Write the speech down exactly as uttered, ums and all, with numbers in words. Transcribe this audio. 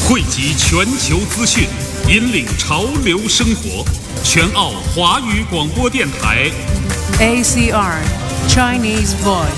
汇集全球资讯，引领潮流生活。全澳华语广播电台 A C R Chinese Voice。